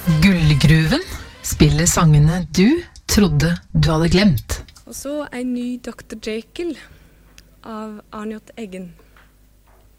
Gullgruven spiller sangene du trodde du hadde glemt. Og så en ny Dr. Jekyll av Arnjot Eggen.